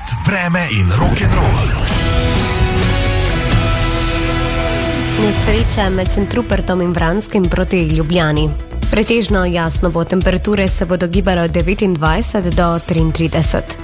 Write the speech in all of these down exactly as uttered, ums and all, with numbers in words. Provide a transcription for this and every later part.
vreme in rock'n'roll. Nesreča med Šentrupertom in Vranskim proti Ljubljani. Pretežno jasno bo, temperature se bodo gibale od devetindvajset do triintrideset.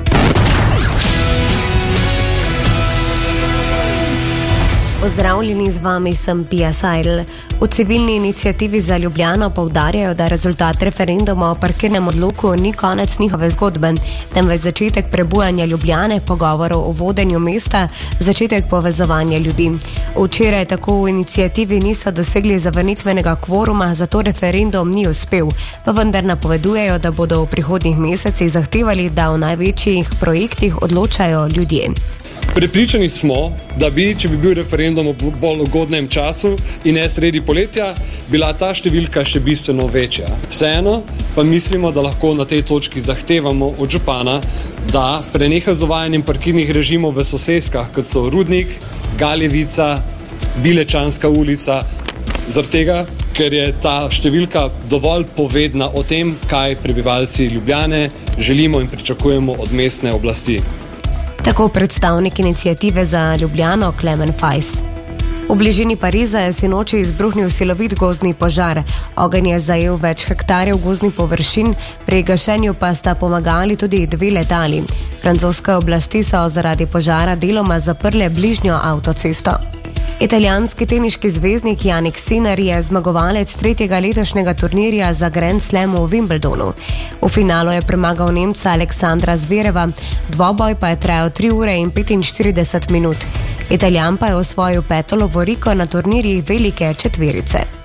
Pozdravljeni, z vami sem Pia Seidel. V civilni iniciativi za Ljubljano poudarjajo, da rezultat referenduma o parkirnem odloku ni konec njihove zgodbe, temveč začetek prebujanja Ljubljane, pogovorov o vodenju mesta, začetek povezovanja ljudi. Včeraj tako v iniciativi niso dosegli zavrnitvenega kvoruma, zato referendum ni uspel, pa vendar napovedujejo, da bodo v prihodnjih mesecih zahtevali, da v največjih projektih odločajo ljudje. Prepričani smo, da bi, če bi bil referendum v bolj ugodnem času in ne sredi poletja, bila ta številka še bistveno večja. Vseeno pa mislimo, da lahko na tej točki zahtevamo od župana, da preneha z uvajanjem parkirnih režimov v soseskah, kot so Rudnik, Galjevica, Bilečanska ulica, zaradi tega, ker je ta številka dovolj povedna o tem, kaj prebivalci Ljubljane želimo in pričakujemo od mestne oblasti. Tako predstavnik iniciative za Ljubljano Klemen Fajs. V bližini Pariza je sinoči izbruhnil silovit gozdni požar. Ogenj je zajel več hektarjev gozdnih površin, pri gašenju pa sta pomagali tudi dve letali. Francoske oblasti so zaradi požara deloma zaprle bližnjo avtocesto. Italijanski teniški zvezdnik Jannik Sinner je zmagovalec tretjega letošnjega turnirja za Grand Slam v Wimbledonu. V finalu je premagal Nemca Aleksandra Zvereva, dvoboj pa je trajal tri ure in petinštirideset minut. Italijan pa je osvojil peto lovoriko na turnirjih velike četverice.